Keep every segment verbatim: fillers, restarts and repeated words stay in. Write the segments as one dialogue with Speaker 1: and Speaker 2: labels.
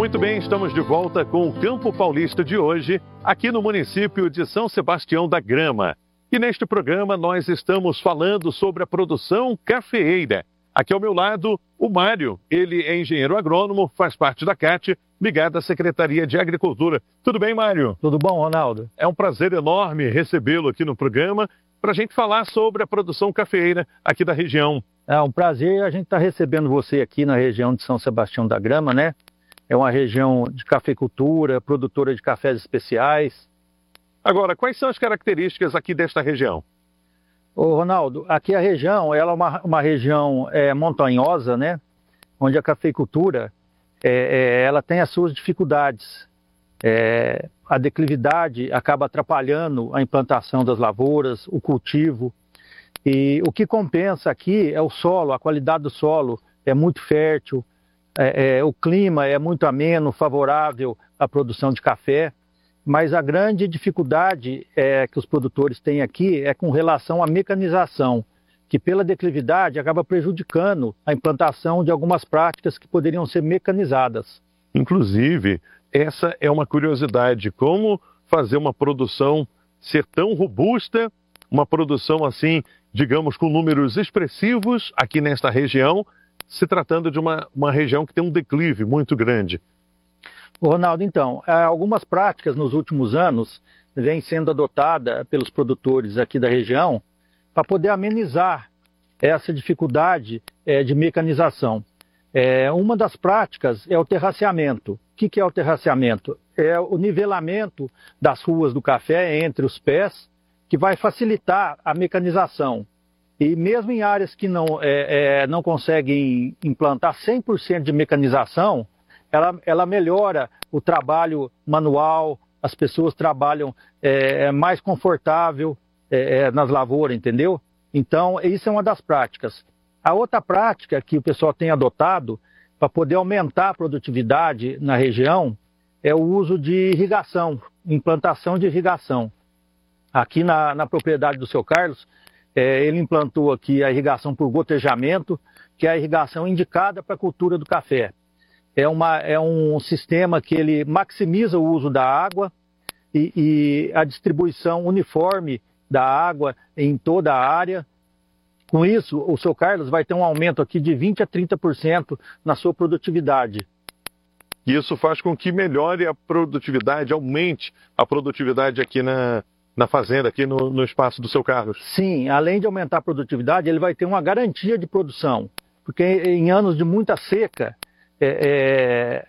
Speaker 1: Muito bem, estamos de volta com o Campo Paulista de hoje, aqui no município de São Sebastião da Grama. E neste programa nós estamos falando sobre a produção cafeeira. Aqui ao meu lado, o Mário. Ele é engenheiro agrônomo, faz parte da C A T, ligado à Secretaria de Agricultura. Tudo bem, Mário?
Speaker 2: Tudo bom, Ronaldo?
Speaker 1: É um prazer enorme recebê-lo aqui no programa para a gente falar sobre a produção cafeeira aqui da região.
Speaker 2: É um prazer a gente estar tá recebendo você aqui na região de São Sebastião da Grama, né? É uma região de cafeicultura, produtora de cafés especiais.
Speaker 1: Agora, quais são as características aqui desta região?
Speaker 2: Ô, Ronaldo, aqui a região, ela é uma, uma região é, montanhosa, né? Onde a cafeicultura, é, é, ela tem as suas dificuldades. É, a declividade acaba atrapalhando a implantação das lavouras, o cultivo. E o que compensa aqui é o solo, a qualidade do solo é muito fértil, é, é, o clima é muito ameno, favorável à produção de café. Mas a grande dificuldade é, que os produtores têm aqui é com relação à mecanização, que pela declividade acaba prejudicando a implantação de algumas práticas que poderiam ser mecanizadas.
Speaker 1: Inclusive, essa é uma curiosidade, como fazer uma produção ser tão robusta, uma produção assim, digamos, com números expressivos aqui nesta região, se tratando de uma, uma região que tem um declive muito grande.
Speaker 2: Ronaldo, então, algumas práticas nos últimos anos vêm sendo adotadas pelos produtores aqui da região para poder amenizar essa dificuldade é, de mecanização. É, uma das práticas é o terraceamento. O que, que é o terraceamento? É o nivelamento das ruas do café entre os pés, que vai facilitar a mecanização. E mesmo em áreas que não, é, é, não conseguem implantar cem por cento de mecanização, Ela, ela melhora o trabalho manual, as pessoas trabalham é, mais confortável é, nas lavouras, entendeu? Então, isso é uma das práticas. A outra prática que o pessoal tem adotado para poder aumentar a produtividade na região é o uso de irrigação, implantação de irrigação. Aqui na, na propriedade do seu Carlos, é, ele implantou aqui a irrigação por gotejamento, que é a irrigação indicada para a cultura do café. É, uma, é um sistema que ele maximiza o uso da água e, e a distribuição uniforme da água em toda a área. Com isso, o seu Carlos vai ter um aumento aqui de vinte a trinta por cento na sua produtividade.
Speaker 1: Isso faz com que melhore a produtividade, aumente a produtividade aqui na, na fazenda, aqui no, no espaço do seu Carlos.
Speaker 2: Sim, além de aumentar a produtividade, ele vai ter uma garantia de produção. Porque em anos de muita seca, É, é,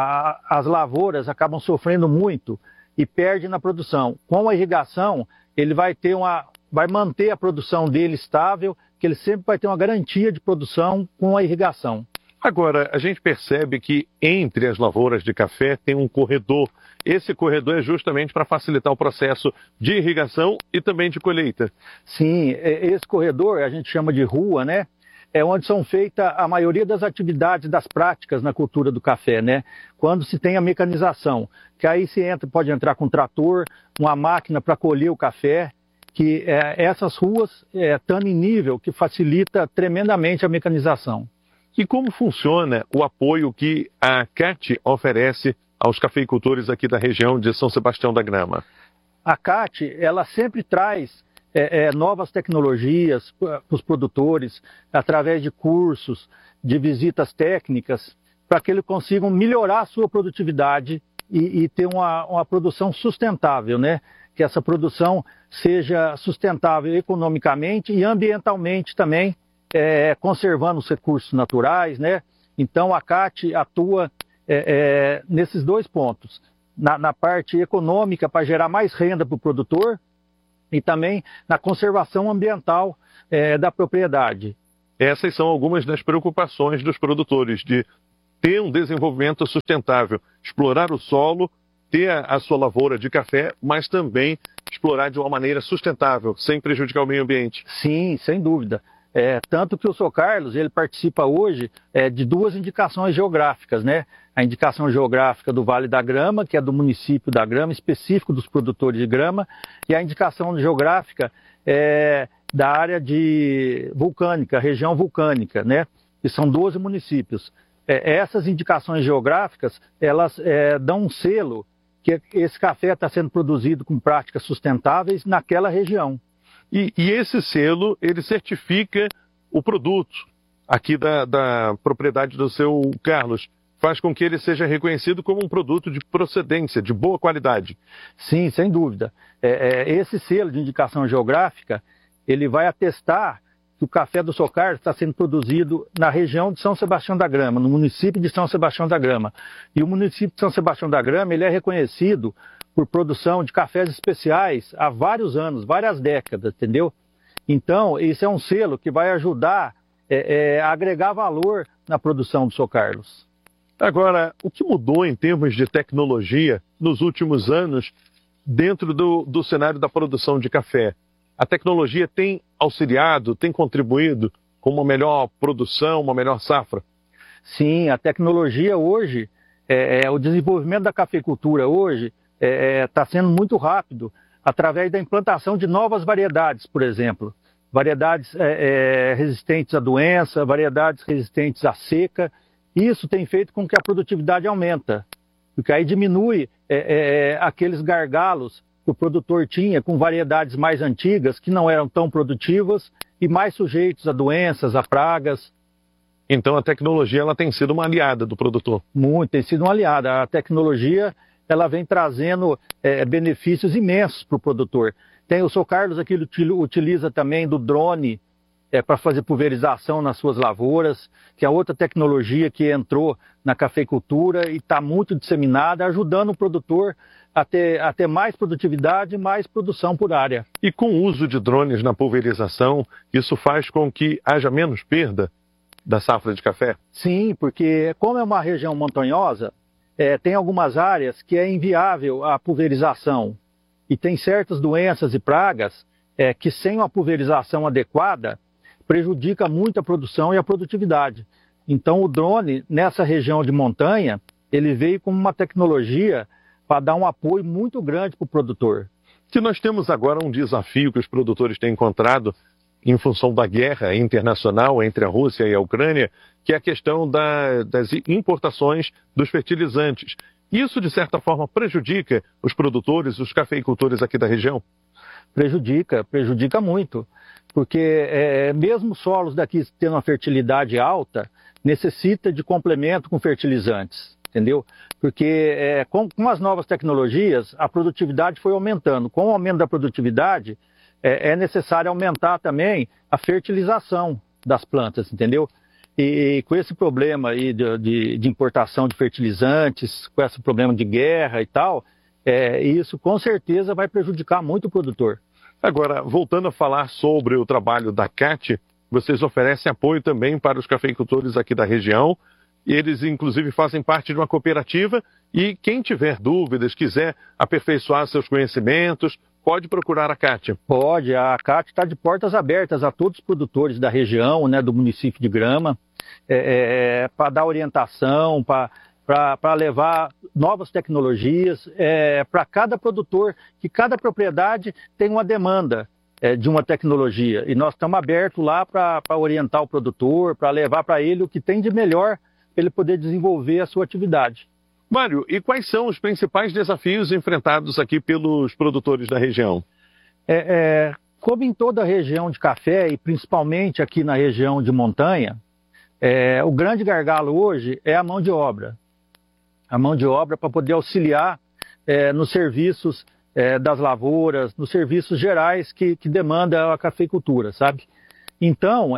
Speaker 2: a, as lavouras acabam sofrendo muito e perdem na produção. Com a irrigação, ele vai ter uma, vai manter a produção dele estável, que ele sempre vai ter uma garantia de produção com a irrigação.
Speaker 1: Agora, a gente percebe que entre as lavouras de café tem um corredor. Esse corredor é justamente para facilitar o processo de irrigação e também de colheita.
Speaker 2: Sim, esse corredor a gente chama de rua, né? É onde são feitas a maioria das atividades, das práticas na cultura do café, né? Quando se tem a mecanização, que aí se entra, pode entrar com um trator, uma máquina para colher o café, que é, essas ruas estão é, em nível que facilita tremendamente a mecanização.
Speaker 1: E como funciona o apoio que a C A T oferece aos cafeicultores aqui da região de São Sebastião da Grama?
Speaker 2: A C A T, ela sempre traz É, é, novas tecnologias para os produtores, através de cursos, de visitas técnicas, para que eles consigam melhorar a sua produtividade e, e ter uma, uma produção sustentável, né? Que essa produção seja sustentável economicamente e ambientalmente também, é, conservando os recursos naturais, né? Então a C A T atua é, é, nesses dois pontos, na, na parte econômica para gerar mais renda para o produtor, e também na conservação ambiental é, da propriedade.
Speaker 1: Essas são algumas das preocupações dos produtores, de ter um desenvolvimento sustentável, explorar o solo, ter a, a sua lavoura de café, mas também explorar de uma maneira sustentável, sem prejudicar o meio ambiente.
Speaker 2: Sim, sem dúvida. É, tanto que o seu Carlos, ele participa hoje é, de duas indicações geográficas, né? A indicação geográfica do Vale da Grama, que é do município da Grama, específico dos produtores de grama, e a indicação geográfica é, da área de vulcânica, região vulcânica, né? Que são doze municípios. é, essas indicações geográficas, elas é, dão um selo que esse café está sendo produzido com práticas sustentáveis naquela região.
Speaker 1: E, e esse selo, ele certifica o produto aqui da, da propriedade do seu Carlos, faz com que ele seja reconhecido como um produto de procedência, de boa qualidade.
Speaker 2: Sim, sem dúvida. É, é, esse selo de indicação geográfica, ele vai atestar que o café do seu Carlos está sendo produzido na região de São Sebastião da Grama, no município de São Sebastião da Grama. E o município de São Sebastião da Grama, ele é reconhecido por produção de cafés especiais há vários anos, várias décadas, entendeu? Então, isso é um selo que vai ajudar é, é, a agregar valor na produção do seu Carlos.
Speaker 1: Agora, o que mudou em termos de tecnologia nos últimos anos dentro do, do cenário da produção de café? A tecnologia tem auxiliado, tem contribuído com uma melhor produção, uma melhor safra?
Speaker 2: Sim, a tecnologia hoje, é, é, o desenvolvimento da cafeicultura hoje está é, é, sendo muito rápido através da implantação de novas variedades, por exemplo. Variedades é, é, resistentes à doença, variedades resistentes à seca. Isso tem feito com que a produtividade aumenta, porque aí diminui é, é, aqueles gargalos que o produtor tinha com variedades mais antigas, que não eram tão produtivas e mais sujeitos a doenças, a pragas.
Speaker 1: Então a tecnologia ela tem sido uma aliada do produtor?
Speaker 2: Muito, tem sido uma aliada. A tecnologia ela vem trazendo é, benefícios imensos para o produtor. Tem o seu Carlos aqui, ele utiliza também do drone é, para fazer pulverização nas suas lavouras, que é outra tecnologia que entrou na cafeicultura e está muito disseminada, ajudando o produtor a ter, a ter mais produtividade e mais produção por área.
Speaker 1: E com o uso de drones na pulverização, isso faz com que haja menos perda da safra de café?
Speaker 2: Sim, porque como é uma região montanhosa, é, tem algumas áreas que é inviável a pulverização. E tem certas doenças e pragas é, que sem uma pulverização adequada prejudica muito a produção e a produtividade. Então o drone, nessa região de montanha, ele veio como uma tecnologia para dar um apoio muito grande para o produtor.
Speaker 1: Que nós temos agora um desafio que os produtores têm encontrado em função da guerra internacional entre a Rússia e a Ucrânia, que é a questão da, das importações dos fertilizantes. Isso, de certa forma, prejudica os produtores, os cafeicultores aqui da região?
Speaker 2: Prejudica, prejudica muito. Porque é, mesmo solos daqui tendo uma fertilidade alta, necessita de complemento com fertilizantes, entendeu? Porque é, com, com as novas tecnologias, a produtividade foi aumentando. Com o aumento da produtividade, é, é necessário aumentar também a fertilização das plantas, entendeu? E, e com esse problema aí de, de, de importação de fertilizantes, com esse problema de guerra e tal, é, isso com certeza vai prejudicar muito o produtor.
Speaker 1: Agora, voltando a falar sobre o trabalho da C A T, vocês oferecem apoio também para os cafeicultores aqui da região. Eles, inclusive, fazem parte de uma cooperativa e quem tiver dúvidas, quiser aperfeiçoar seus conhecimentos, pode procurar a C A T.
Speaker 2: Pode, a C A T está de portas abertas a todos os produtores da região, né, do município de Grama, é, é, para dar orientação, para... para levar novas tecnologias é, para cada produtor, que cada propriedade tem uma demanda é, de uma tecnologia. E nós estamos abertos lá para orientar o produtor, para levar para ele o que tem de melhor para ele poder desenvolver a sua atividade.
Speaker 1: Mário, e quais são os principais desafios enfrentados aqui pelos produtores da região?
Speaker 2: É, é, como em toda a região de café, e principalmente aqui na região de montanha, é, o grande gargalo hoje é a mão de obra. A mão de obra para poder auxiliar é, nos serviços é, das lavouras, nos serviços gerais que, que demanda a cafeicultura, sabe? Então,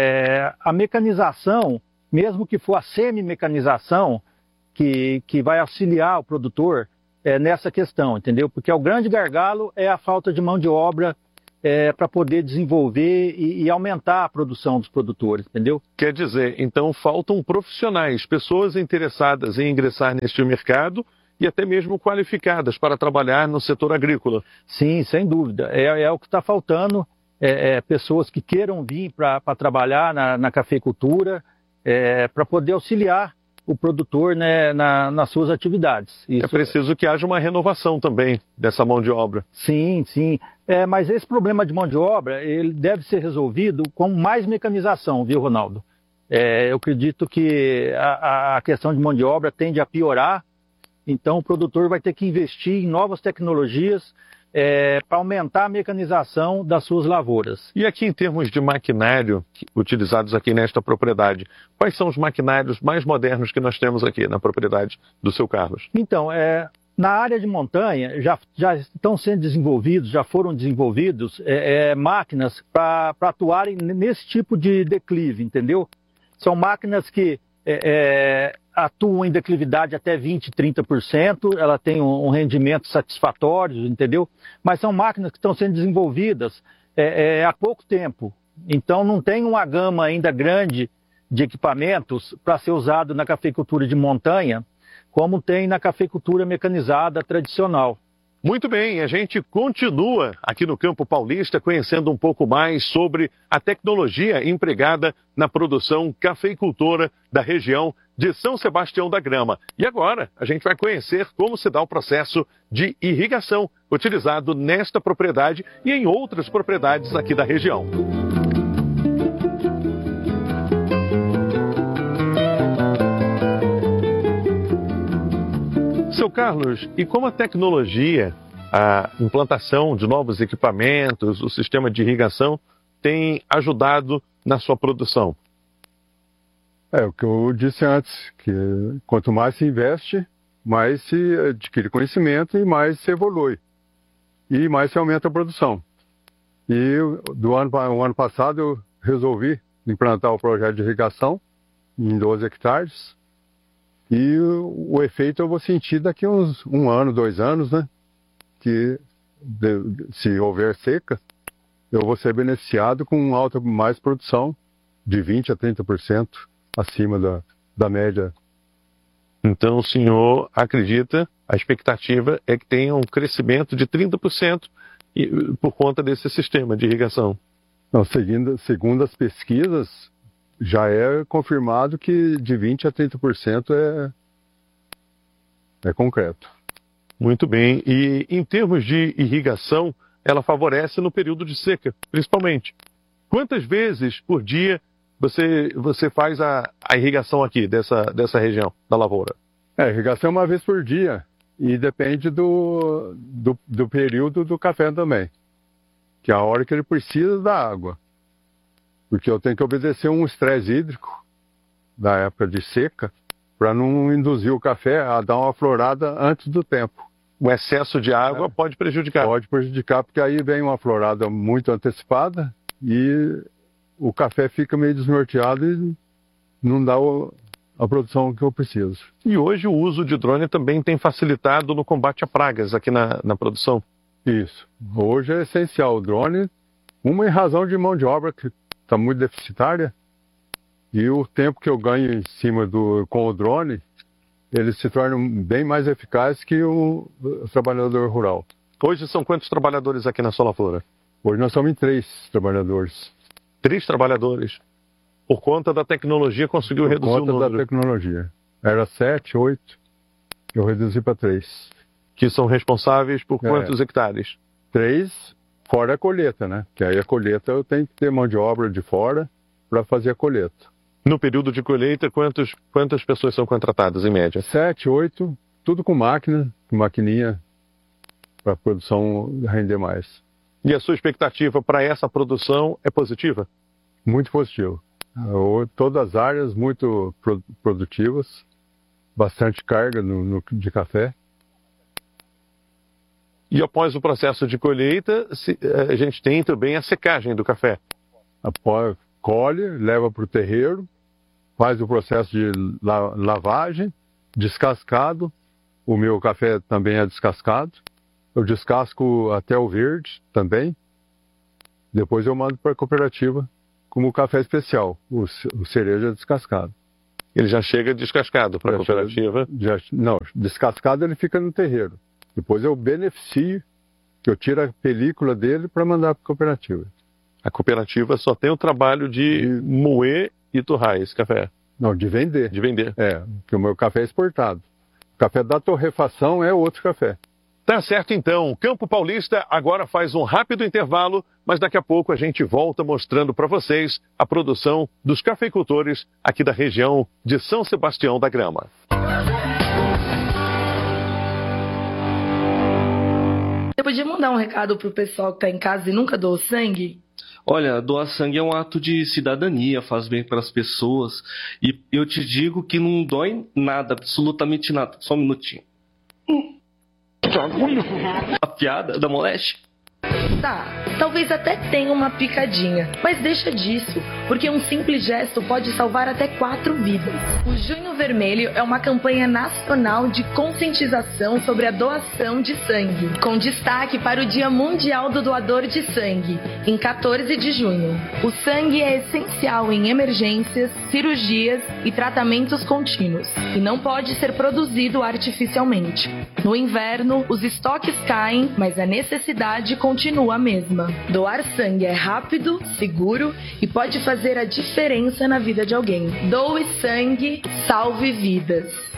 Speaker 2: é, a mecanização, mesmo que for a semi-mecanização, que, que vai auxiliar o produtor é, nessa questão, entendeu? Porque o grande gargalo é a falta de mão de obra É, para poder desenvolver e, e aumentar a produção dos produtores, entendeu?
Speaker 1: Quer dizer, então faltam profissionais, pessoas interessadas em ingressar neste mercado e até mesmo qualificadas para trabalhar no setor agrícola.
Speaker 2: Sim, sem dúvida. É, é o que está faltando, é, é, pessoas que queiram vir para trabalhar na, na cafeicultura, é, para poder auxiliar o produtor, né, na, nas suas atividades.
Speaker 1: Isso... É preciso que haja uma renovação também dessa mão de obra.
Speaker 2: Sim, sim. É, mas esse problema de mão de obra, ele deve ser resolvido com mais mecanização, viu, Ronaldo? É, eu acredito que a, a questão de mão de obra tende a piorar, então o produtor vai ter que investir em novas tecnologias é, para aumentar a mecanização das suas lavouras.
Speaker 1: E aqui em termos de maquinário utilizados aqui nesta propriedade, quais são os maquinários mais modernos que nós temos aqui na propriedade do seu Carlos?
Speaker 2: Então, é, na área de montanha já, já estão sendo desenvolvidos, já foram desenvolvidos é, é, máquinas para atuarem nesse tipo de declive, entendeu? São máquinas que é, é, atuam em declividade até vinte, trinta por cento, ela tem um, um rendimento satisfatório, entendeu? Mas são máquinas que estão sendo desenvolvidas é, é, há pouco tempo. Então não tem uma gama ainda grande de equipamentos para ser usado na cafeicultura de montanha, como tem na cafeicultura mecanizada tradicional.
Speaker 1: Muito bem, a gente continua aqui no Campo Paulista conhecendo um pouco mais sobre a tecnologia empregada na produção cafeicultora da região de São Sebastião da Grama. E agora a gente vai conhecer como se dá o processo de irrigação utilizado nesta propriedade e em outras propriedades aqui da região. Seu Carlos, e como a tecnologia, a implantação de novos equipamentos, o sistema de irrigação tem ajudado na sua produção?
Speaker 3: É o que eu disse antes, que quanto mais se investe, mais se adquire conhecimento e mais se evolui. E mais se aumenta a produção. E do ano, o ano passado eu resolvi implantar o projeto de irrigação em doze hectares. E o, o efeito eu vou sentir daqui a uns um ano, dois anos, né? Que de, se houver seca, eu vou ser beneficiado com alta mais produção, de vinte a trinta por cento acima da, da média.
Speaker 1: Então o senhor acredita, a expectativa é que tenha um crescimento de trinta por cento por conta desse sistema de irrigação?
Speaker 3: Não, seguindo, segundo as pesquisas, já é confirmado que de vinte a trinta por cento é, é concreto.
Speaker 1: Muito bem. E em termos de irrigação, ela favorece no período de seca, principalmente. Quantas vezes por dia você, você faz a, a irrigação aqui dessa, dessa região da lavoura?
Speaker 3: É, irrigação é uma vez por dia e depende do, do, do período do café também, que é a hora que ele precisa da água. Porque eu tenho que obedecer um estresse hídrico da época de seca para não induzir o café a dar uma florada antes do tempo.
Speaker 1: O excesso de água é, pode prejudicar?
Speaker 3: Pode prejudicar, porque aí vem uma florada muito antecipada e o café fica meio desnorteado e não dá o, a produção que eu preciso.
Speaker 1: E hoje o uso de drone também tem facilitado no combate a pragas aqui na, na produção?
Speaker 3: Isso. Hoje é essencial o drone, uma em razão de mão de obra que está muito deficitária, e o tempo que eu ganho em cima do com o drone, ele se torna bem mais eficaz que o, o trabalhador rural.
Speaker 1: Hoje são quantos trabalhadores aqui na sua lavoura?
Speaker 3: Hoje nós somos em três trabalhadores.
Speaker 1: Três trabalhadores? Por conta da tecnologia conseguiu
Speaker 3: Por
Speaker 1: reduzir o número?
Speaker 3: Por conta da tecnologia. Era sete, oito, eu reduzi para três.
Speaker 1: Que são responsáveis por quantos
Speaker 3: é,
Speaker 1: hectares?
Speaker 3: Três, fora a colheita, né? Que aí a colheita eu tenho que ter mão de obra de fora para fazer a colheita.
Speaker 1: No período de colheita, quantos, quantas pessoas são contratadas em média?
Speaker 3: Sete, oito, tudo com máquina, com maquininha, para a produção render mais.
Speaker 1: E a sua expectativa para essa produção é positiva?
Speaker 3: Muito positiva. Todas as áreas muito produtivas, bastante carga no, no, de café.
Speaker 1: E após o processo de colheita, se, a gente tem também a secagem do café.
Speaker 3: Após, colhe, leva para o terreiro, faz o processo de la, lavagem, descascado. O meu café também é descascado. Eu descasco até o verde também. Depois eu mando para a cooperativa como o café especial, o, o cereja descascado.
Speaker 1: Ele já chega descascado para a cooperativa?
Speaker 3: Já, não, descascado ele fica no terreiro. Depois eu beneficio, que eu tiro a película dele para mandar para a cooperativa.
Speaker 1: A cooperativa só tem o trabalho de moer e torrar esse café?
Speaker 3: Não, de vender.
Speaker 1: De vender.
Speaker 3: É, porque o meu café é exportado. O café da torrefação é outro café.
Speaker 1: Tá certo então, Campo Paulista agora faz um rápido intervalo, mas daqui a pouco a gente volta mostrando para vocês a produção dos cafeicultores aqui da região de São Sebastião da Grama.
Speaker 4: Você podia mandar um recado pro pessoal que tá em casa e nunca doou sangue?
Speaker 5: Olha, doar sangue é um ato de cidadania, faz bem para as pessoas. E eu te digo que não dói nada, absolutamente nada. Só um minutinho. A piada da moleste?
Speaker 4: Tá, talvez até tenha uma picadinha, mas deixa disso, porque um simples gesto pode salvar até quatro vidas. O Junho Vermelho é uma campanha nacional de conscientização sobre a doação de sangue, com destaque para o Dia Mundial do Doador de Sangue, em quatorze de junho. O sangue é essencial em emergências, cirurgias e tratamentos contínuos, e não pode ser produzido artificialmente. No inverno, os estoques caem, mas a necessidade continua a mesma. Doar sangue é rápido, seguro e pode fazer a diferença na vida de alguém. Doe sangue, salve vidas.